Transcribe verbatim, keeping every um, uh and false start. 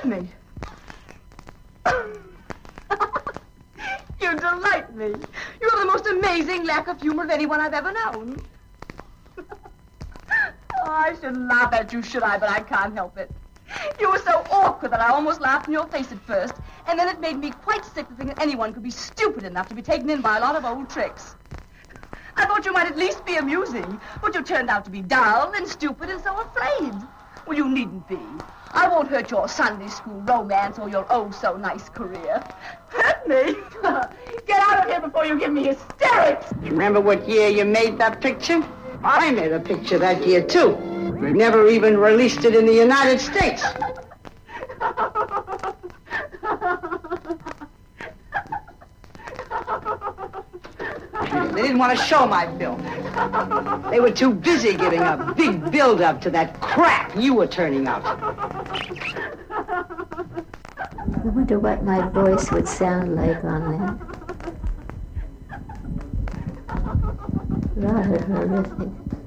Hurt me. You delight me. You're the most amazing lack of humor of anyone I've ever known. Oh, I should laugh at you, should I? But I can't help it. You were so awkward that I almost laughed in your face at first, and then it made me quite sick to think that anyone could be stupid enough to be taken in by a lot of old tricks. I thought you might at least be amusing, but you turned out to be dull and stupid and so afraid. Well, you needn't be. I won't hurt your Sunday school romance or your oh-so-nice career. Hurt me? Get out of here before you give me hysterics! Remember what year you made that picture? I made a picture that year, too. We never even released it in the United States. They didn't want to show my film. They were too busy giving a big build-up to that crap you were turning out. I wonder what my voice would sound like on that. Rather horrific.